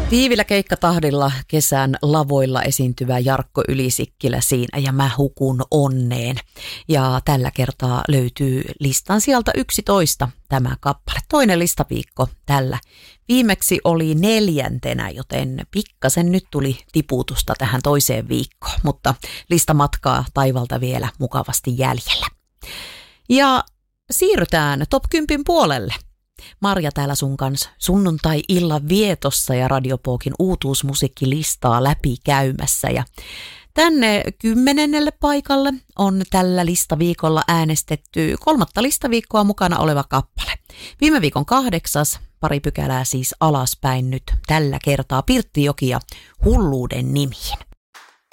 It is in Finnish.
Tiivillä keikkatahdilla kesän lavoilla esiintyvä Jarkko Ylisikkilä siinä ja Mä hukun onneen. Ja tällä kertaa löytyy listan sieltä 11 tämä kappale. Toinen listaviikko tällä. Viimeksi oli 4., joten pikkasen nyt tuli tiputusta tähän toiseen viikkoon, mutta lista matkaa taivalta vielä mukavasti jäljellä. Ja siirrytään Top 10 puolelle. Marja täällä sun kanssa sunnuntai-illan vietossa ja Radiopookin uutuusmusiikkilistaa läpi käymässä. Ja tänne 10. paikalle on tällä listaviikolla äänestetty 3. listaviikkoa mukana oleva kappale. Viime viikon 8. pari pykälää siis alaspäin nyt tällä kertaa Pirttijoki ja Hulluuden nimiin.